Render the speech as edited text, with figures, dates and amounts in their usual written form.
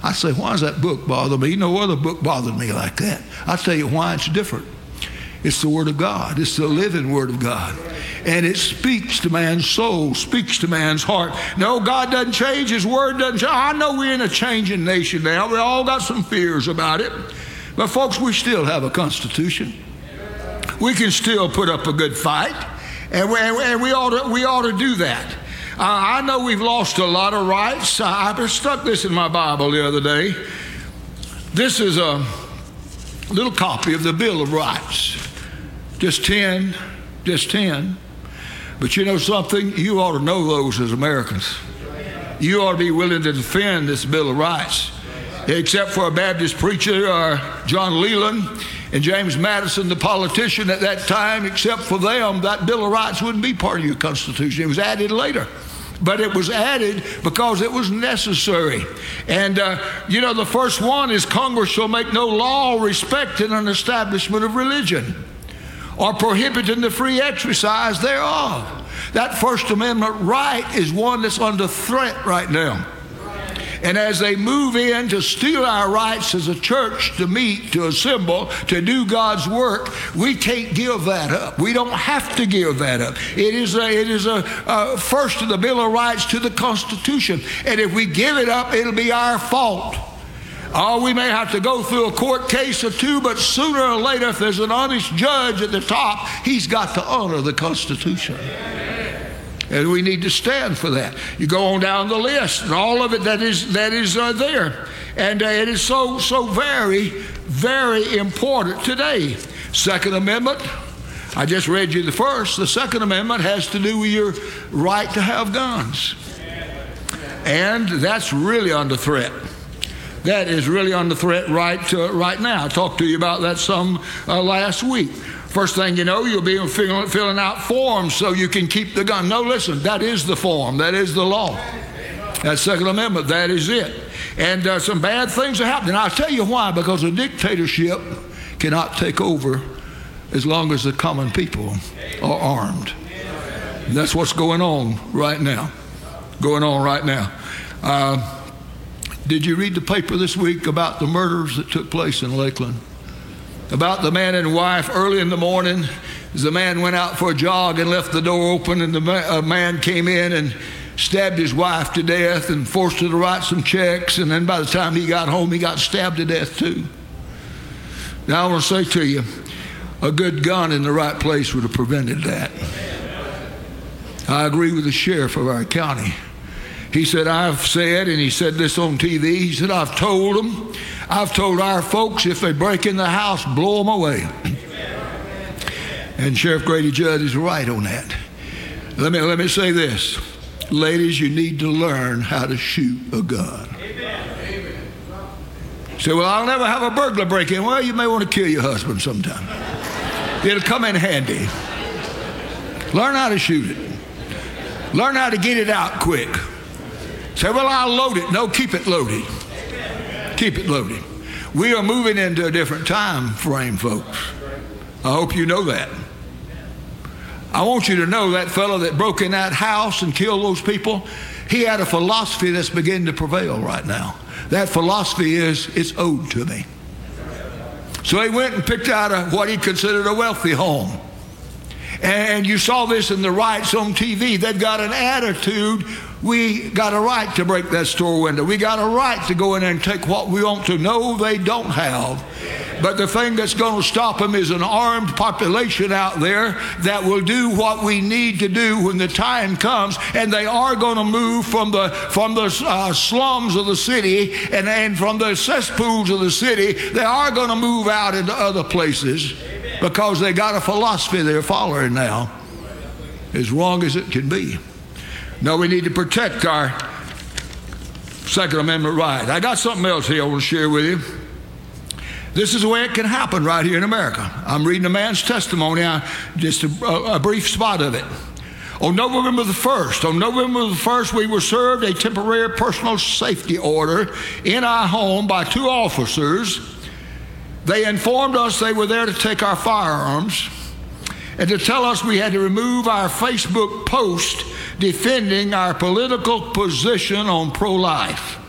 I say, why does that book bother me? No other book bothered me like that. I'll tell you why it's different. It's the Word of God. It's the living Word of God. And it speaks to man's soul, speaks to man's heart. No, God doesn't change. His Word doesn't change. I know we're in a changing nation now. We all got some fears about it. But folks, we still have a Constitution. We can still put up a good fight. And we ought to do that. I know we've lost a lot of rights. I stuck this in my Bible the other day. This is a little copy of the Bill of Rights. Just 10. But you know something? You ought to know those as Americans. You ought to be willing to defend this Bill of Rights. Except for a Baptist preacher, John Leland, and James Madison, the politician at that time, except for them, that Bill of Rights wouldn't be part of your Constitution. It was added later. But it was added because it was necessary. And, you know, the first one is Congress shall make no law respecting an establishment of religion or prohibiting the free exercise thereof. That First Amendment right is one that's under threat right now. And as they move in to steal our rights as a church to meet, to assemble, to do God's work, we can't give that up. We don't have to give that up. It is first to the Bill of Rights to the Constitution. And if we give it up, it'll be our fault. Oh, we may have to go through a court case or two, but sooner or later, if there's an honest judge at the top, he's got to honor the Constitution. And we need to stand for that. You go on down the list, and all of it that is there. And it is so very, very important today. Second Amendment, I just read you the first. The Second Amendment has to do with your right to have guns. And that's really under threat. That is really under threat right now. I talked to you about that some last week. First thing you know, you'll be filling out forms so you can keep the gun. No, listen, that is the form. That is the law. That Second Amendment, that is it. And some bad things are happening. I'll tell you why. Because a dictatorship cannot take over as long as the common people are armed. And that's what's going on right now. Did you read the paper this week about the murders that took place in Lakeland? About the man and wife early in the morning, as the man went out for a jog and left the door open, and the man came in and stabbed his wife to death and forced her to write some checks, and then by the time he got home, he got stabbed to death too. Now I want to say to you, a good gun in the right place would have prevented that. I agree with the sheriff of our county. He said, I've said, and he said this on TV, he said, I've told our folks if they break in the house, blow them away. And Sheriff Grady Judd is right on that. Let me say this. Ladies, you need to learn how to shoot a gun. Say, well, I'll never have a burglar break in. Well, you may want to kill your husband sometime. It'll come in handy. Learn how to shoot it. Learn how to get it out quick. Say, well, I'll load it. No, keep it loaded. Keep it loaded. We are moving into a different time frame, folks. I hope you know that. I want you to know that fellow that broke in that house and killed those people, he had a philosophy that's beginning to prevail right now. That philosophy is, it's owed to me. So he went and picked out what he considered a wealthy home. And you saw this in the rights on TV. They've got an attitude. We got a right to break that store window. We got a right to go in there and take what we want to. No, they don't have. But the thing that's going to stop them is an armed population out there that will do what we need to do when the time comes. And they are going to move from the slums of the city and from the cesspools of the city. They are going to move out into other places because they got a philosophy they're following now, as wrong as it can be. No, we need to protect our Second Amendment right. I got something else here I want to share with you. This is the way it can happen right here in America. I'm reading a man's testimony, just a brief spot of it. On November the 1st, we were served a temporary personal safety order in our home by two officers. They informed us they were there to take our firearms and to tell us we had to remove our Facebook post defending our political position on pro-life.